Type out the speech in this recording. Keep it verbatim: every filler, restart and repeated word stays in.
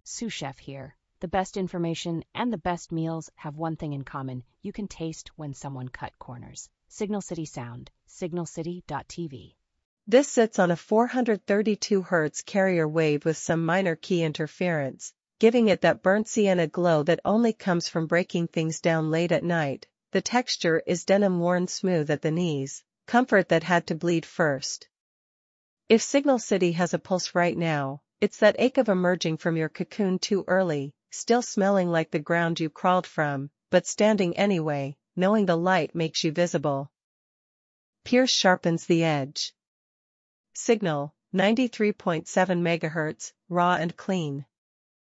Sous Chef here. The best information and the best meals have one thing in common. You can taste when someone cut corners. Signal City Sound, signal city dot t v. This sits on a four hundred thirty-two hertz carrier wave with some minor key interference, giving it that burnt sienna glow that only comes from breaking things down late at night. The texture is denim worn smooth at the knees, comfort that had to bleed first. If Signal City has a pulse right now, it's that ache of emerging from your cocoon too early, still smelling like the ground you crawled from, but standing anyway, knowing the light makes you visible. Pierce sharpens the edge. Signal, ninety-three point seven megahertz, raw and clean.